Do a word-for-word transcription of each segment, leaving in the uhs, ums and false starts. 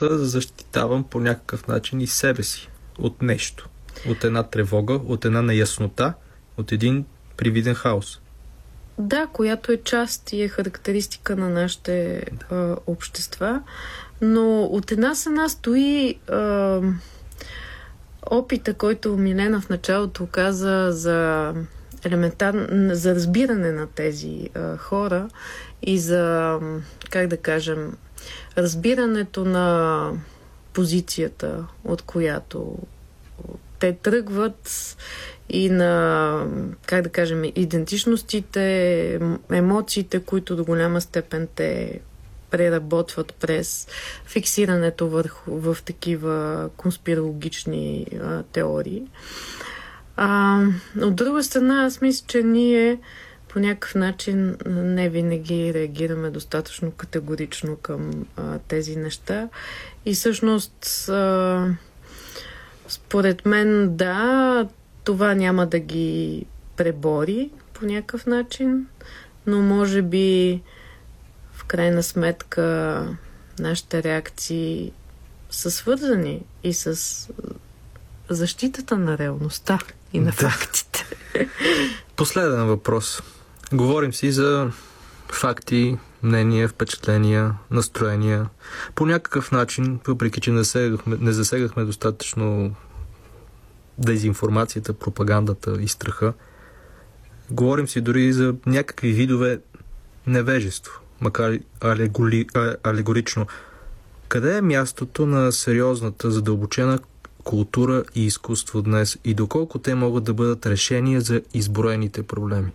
аз защитавам по някакъв начин и себе си от нещо. От една тревога, от една неяснота, от един привиден хаос. Да, която е част и е характеристика на нашите да. а, общества. Но от една страна стои а, опита, който Милена в началото каза за елементар... за разбиране на тези а, хора и за, как да кажем, разбирането на позицията, от която те тръгват, и на, как да кажем, идентичностите, емоциите, които до голяма степен те преработват през фиксирането върху, в такива конспирологични а, теории. А, от друга страна, аз мисля, че ние по някакъв начин не винаги реагираме достатъчно категорично към а, тези неща. И всъщност, а, според мен, да, това няма да ги пребори по някакъв начин, но може би в крайна сметка нашите реакции са свързани и с защитата на реалността и на да. Фактите. Последен въпрос. Говорим си за факти, мнения, впечатления, настроения. По някакъв начин, въпреки че не, сегахме, не засегахме достатъчно дезинформацията, пропагандата и страха, говорим си дори за някакви видове невежество, макар алеголи, алегорично. Къде е мястото на сериозната, задълбочена култура и изкуство днес и доколко те могат да бъдат решения за изброените проблеми?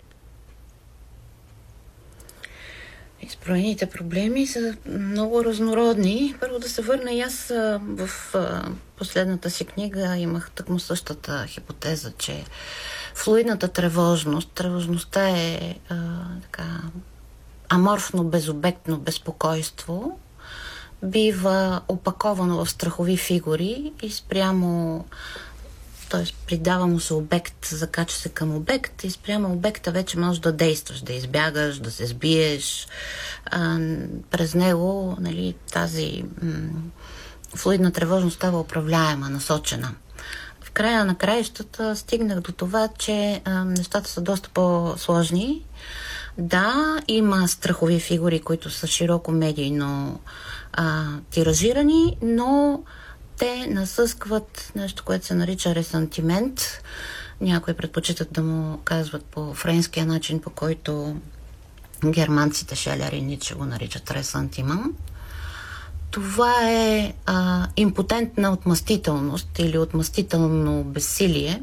Изброените проблеми са много разнородни. Първо да се върна и аз в последната си книга имах тъкмо същата хипотеза, че флуидната тревожност, тревожността е а, така аморфно, безобектно безпокойство, бива опаковано в страхови фигури и спрямо, т.е. придава му се обект, закача се към обект и спрямо обекта вече можеш да действаш, да избягаш, да се сбиеш. А, през него, нали, тази м- флуидна тревожност става управляема, насочена. В края на краищата стигнах до това, че а, нещата са доста по-сложни. Да, има страхови фигури, които са широко медийно а, тиражирани, но те насъскват нещо, което се нарича ресантимент. Някои предпочитат да му казват по френския начин, по който германците Шелер и Ницше го наричат ресантимент. Това е а, импотентна отмъстителност или отмъстително безсилие.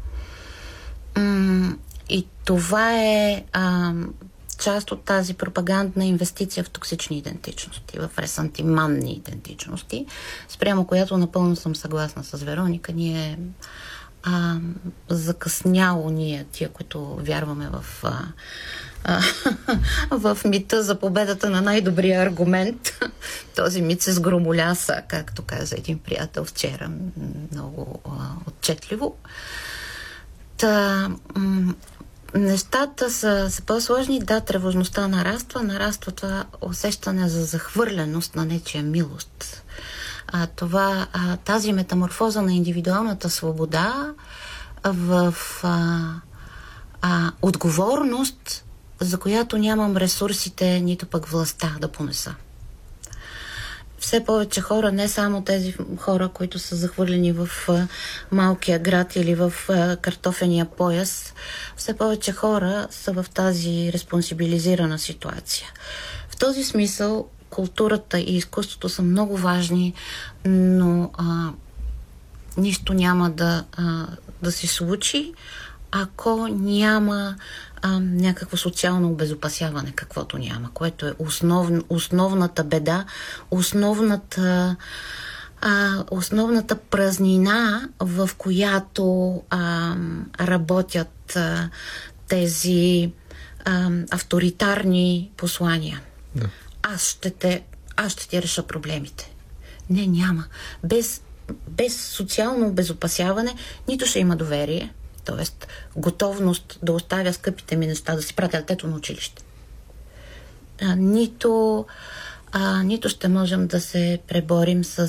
М- и това е а, част от тази пропагандна инвестиция в токсични идентичности, в ресантиманни идентичности, спрямо която напълно съм съгласна с Вероника. Ние а, закъсняло ние, тия, които вярваме в, а, а, в мита за победата на най-добрия аргумент. Този мит се сгромоляса, както каза един приятел вчера, много а, отчетливо. Та, м- нещата са, са по-сложни. Да, тревожността нараства. Нараства това усещане за захвърленост на нечия милост. А, това, а, тази метаморфоза на индивидуалната свобода в а, а, отговорност, за която нямам ресурсите, нито пък властта да понеса. Все повече хора, не само тези хора, които са захвърлени в а, малкия град или в а, картофения пояс, все повече хора са в тази респонсибилизирана ситуация. В този смисъл културата и изкуството са много важни, но а, нищо няма да, а, да се случи, ако няма а, някакво социално обезопасяване, каквото няма, което е основ, основната беда, основната, а, основната празнина, в която а, работят а, тези а, авторитарни послания. Да. Аз ще те, аз ще ти реша проблемите. Не, няма. Без, без социално обезопасяване нито ще има доверие, т.е. готовност да оставя скъпите ми неща, да си пратя детето на училище. А, нито, а, нито ще можем да се преборим с